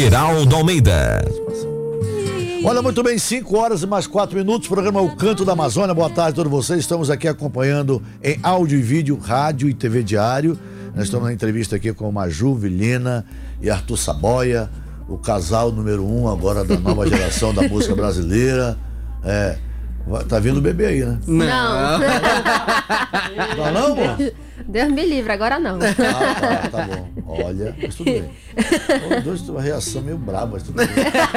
Geraldo Almeida. Olha, muito bem, 5 horas e mais 4 minutos, programa O Canto da Amazônia. Boa tarde a todos vocês, estamos aqui acompanhando em áudio e vídeo, rádio e TV Diário. Nós estamos na entrevista aqui com Maju Vilhena e Arthur Saboia, o casal número 1 agora da nova geração da música brasileira. Tá vindo o bebê aí, né? Não. Não, amor? Deus me livre, agora não. Tá bom. Olha, mas tudo bem. Os dois têm uma reação meio brava, mas tudo bem.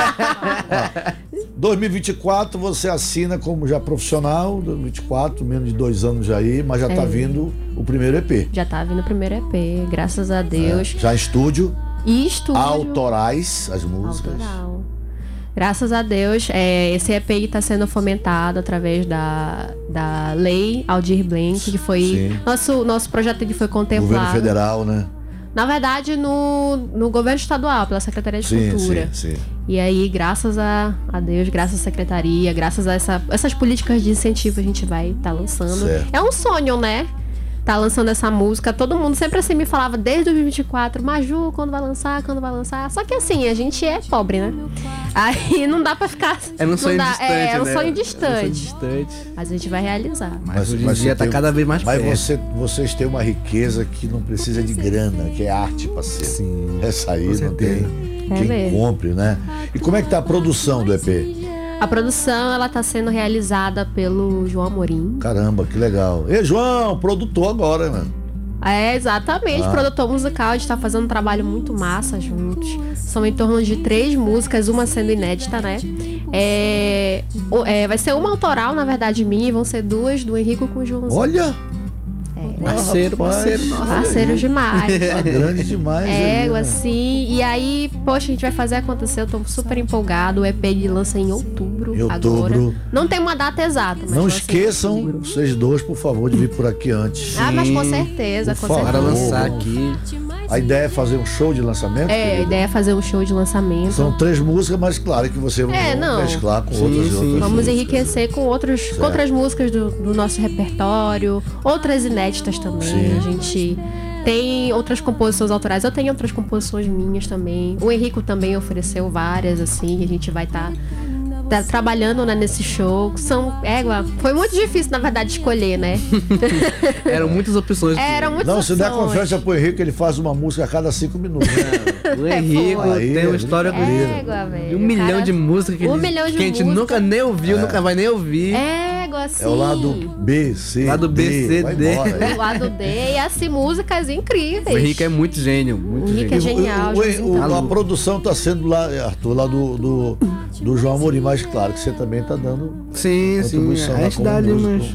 2024 você assina como já profissional, 2024, menos de 2 anos já aí, mas já tá vindo o primeiro EP. Já tá vindo o primeiro EP, graças a Deus. Já em estúdio. E estúdio. Autorais, as músicas. Autoral. Graças a Deus, esse EP está sendo fomentado através da Lei Aldir Blanc, que foi nosso projeto que foi contemplado. Governo federal, né? Na verdade, no governo estadual, pela Secretaria de Cultura. Sim. E aí, graças a Deus, graças à Secretaria, graças a essas políticas de incentivo, a gente vai estar lançando. Certo. É um sonho, né? Tá lançando essa música, todo mundo sempre assim me falava desde 2024, Maju, quando vai lançar? Só que assim, a gente é pobre, né? Aí não dá pra ficar... É um sonho distante, né? É um sonho distante. Mas a gente vai realizar. Mas hoje em dia tá cada vez mais perto. Mas vocês têm uma riqueza que não precisa de grana, que é arte, parceiro. Sim. Essa aí não tem quem mesmo. compre, né? E como é que tá a produção do EP? A produção, ela tá sendo realizada pelo João Amorim. Caramba, que legal. E João, produtor agora, né? Exatamente, produtor musical, a gente tá fazendo um trabalho muito massa juntos. São em torno de 3 músicas, uma sendo inédita, né? Vai ser uma autoral, na verdade, minha, e vão ser 2 do Henrico com o Joãozinho. Olha! Parceiro. Parceiro demais. Tá grande demais. Assim. E aí, poxa, a gente vai fazer acontecer. Eu tô super empolgado. O EP de lança em outubro. Agora. Não tem uma data exata. Mas não esqueçam, vocês dois, por favor, de vir por aqui antes. Mas com certeza, Para lançar aqui. A ideia é fazer um show de lançamento? A ideia é fazer um show de lançamento. São 3 músicas, mas claro que você vai mesclar com outras. Vamos enriquecer com outras músicas do nosso repertório, outras inéditas também. Sim. A gente tem outras composições autorais. Eu tenho outras composições minhas também. O Henrico também ofereceu várias, assim. A gente vai estar trabalhando, né, nesse show. Foi muito difícil, na verdade, escolher, né? Eram muitas opções. Se der confiança pro Henrico, ele faz uma música a cada 5 minutos. Né? O Henrico tem uma história de 1 milhão de músicas que a gente nunca nem ouviu, nunca vai nem ouvir. Assim. É o lado B, C, D. O lado D e assim, músicas incríveis. O Henrique é muito gênio. O Henrique é genial. A produção tá sendo lá, Arthur, lá do João Amorim, mas claro que você também tá dando contribuição. A gente dá ali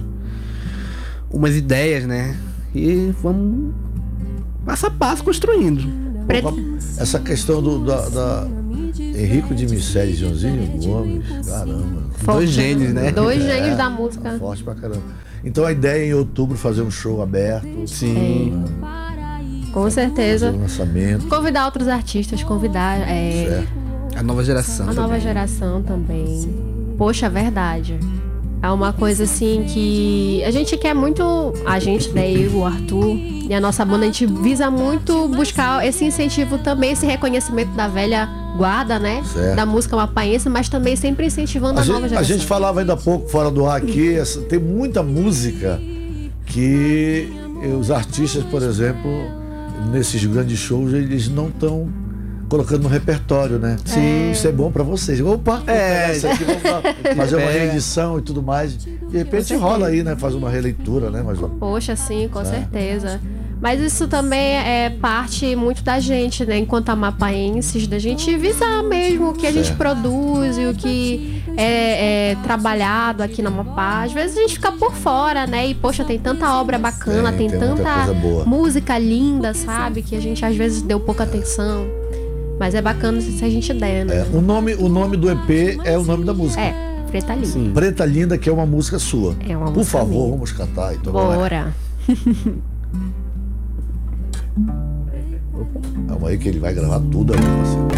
umas ideias, né? E vamos passo a passo construindo. Essa questão da Henrico de Miceli e Joãozinho Gomes, caramba. 2 gênios, né? 2 gênios da música. Forte pra caramba. Então a ideia é em outubro fazer um show aberto. Sim. Com certeza. Fazer um lançamento. Convidar outros artistas, a nova geração. Nova geração também. Poxa, verdade. É uma coisa assim que a gente quer muito, eu, o Arthur e a nossa banda, a gente visa muito buscar esse incentivo também, esse reconhecimento da velha guarda, né? Certo. Da música amapaense, mas também sempre incentivando a nova geração. A gente falava ainda há pouco, fora do ar aqui, tem muita música que os artistas, por exemplo, nesses grandes shows, eles não estão colocando no repertório, né? Sim. Isso é bom pra vocês. Opa, essa aqui, vamos fazer uma reedição e tudo mais. De repente rola aí, né? Faz uma releitura, né? Poxa, sim, com certeza. Mas isso também é parte muito da gente, né? Enquanto amapaenses, da gente visar mesmo o que a gente produz e o que é trabalhado aqui na Amapá. Às vezes a gente fica por fora, né? E, poxa, tem tanta obra bacana, tem tanta música linda, sabe? Que a gente às vezes deu pouca atenção. Mas é bacana se a gente der, né? O nome do EP é o nome da música. Preta Linda. Sim. Preta Linda, que é uma música sua. É uma Por música favor, minha. vamos cantar. Então, bora. Calma aí que ele vai gravar tudo aí.